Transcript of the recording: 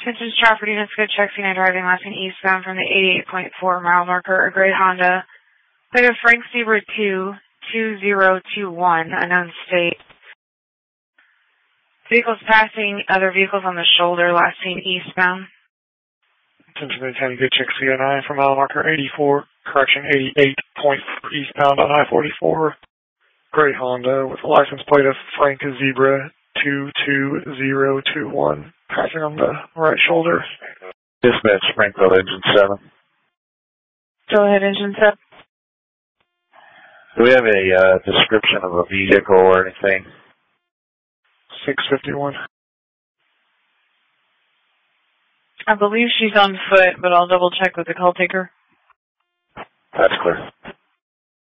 Attention traffic units, good check, scene driving last seen eastbound from the 88.4 mile marker, a gray Honda. Plate of Frank Zebra 22021, unknown state. Vehicles passing other vehicles on the shoulder, last seen eastbound. Attention County, good check, CO9 from mile marker 84, correction 88.4 eastbound on I-44. Gray Honda with a license plate of Frank Zebra 22021, passing on the right shoulder. Dispatch, Springfield, Engine 7. Go ahead, Engine 7. Do we have a description of a vehicle or anything? 651. I believe she's on foot, but I'll double check with the call taker. That's clear.